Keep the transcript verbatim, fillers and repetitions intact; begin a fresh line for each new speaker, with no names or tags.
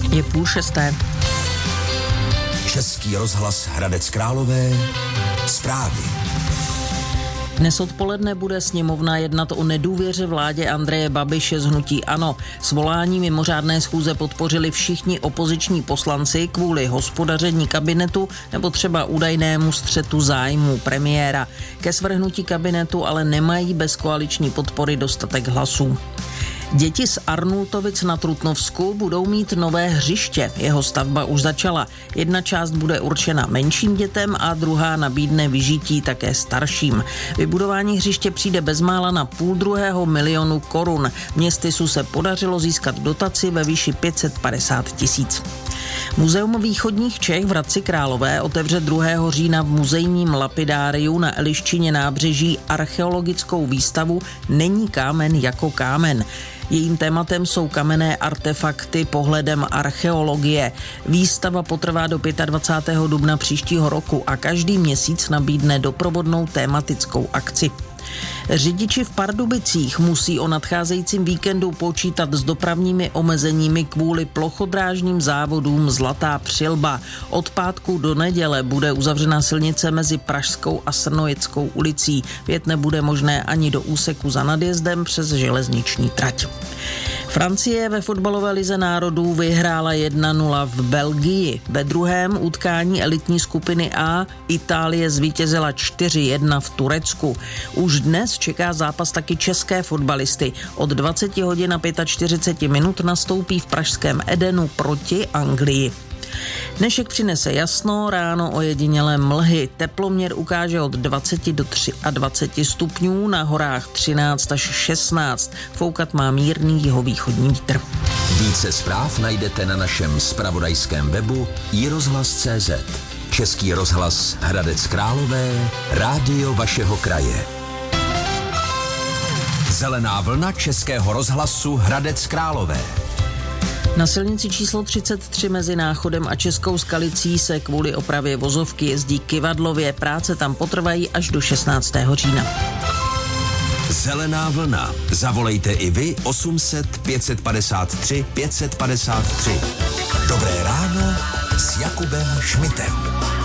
Je půl šesté.
Český rozhlas Hradec Králové. Zprávy.
Dnes odpoledne bude sněmovna jednat o nedůvěře vládě Andreje Babiše z hnutí ANO. Svolání mimořádné schůze podpořili všichni opoziční poslanci kvůli hospodaření kabinetu nebo třeba údajnému střetu zájmů premiéra. Ke svrhnutí kabinetu ale nemají bez koaliční podpory dostatek hlasů. Děti z Arnultovic na Trutnovsku budou mít nové hřiště. Jeho stavba už začala. Jedna část bude určena menším dětem a druhá nabídne vyžití také starším. Vybudování hřiště přijde bezmála na půl druhého milionu korun. Městysu se podařilo získat dotaci ve výši pět set padesát tisíc. Muzeum východních Čech v Hradci Králové otevře druhého října v muzejním lapidáriu na Eliščině nábřeží archeologickou výstavu Není kámen jako kámen. Jejím tématem jsou kamenné artefakty pohledem archeologie. Výstava potrvá do dvacátého pátého dubna příštího roku a každý měsíc nabídne doprovodnou tématickou akci. Řidiči v Pardubicích musí o nadcházejícím víkendu počítat s dopravními omezeními kvůli plochodrážním závodům Zlatá přilba. Od pátku do neděle bude uzavřena silnice mezi Pražskou a Srnojeckou ulicí. Vjet nebude možné ani do úseku za nadjezdem přes železniční trať. Francie ve fotbalové lize národů vyhrála jedna nula v Belgii. Ve druhém utkání elitní skupiny A Itálie zvítězila čtyři jedna v Turecku. Už dnes čeká zápas taky české fotbalisty. Od dvacet hodin a čtyřicet pět minut nastoupí v pražském Edenu proti Anglii. Dnešek přinese jasno, ráno ojedinělé mlhy. Teploměr ukáže od dvacet do dvaceti tří stupňů, na horách třináct až šestnáct. Foukat má mírný jihovýchodní vítr.
Více zpráv najdete na našem zpravodajském webu i rozhlas tečka cé zet. Český rozhlas Hradec Králové, rádio vašeho kraje. Zelená vlna Českého rozhlasu Hradec Králové.
Na silnici číslo třicet tři mezi Náchodem a Českou Skalicí se kvůli opravě vozovky jezdí kyvadlově. Práce tam potrvají až do šestnáctého října.
Zelená vlna. Zavolejte i vy osm set pět set padesát tři pět set padesát tři. Dobré ráno s Jakubem Šmitem.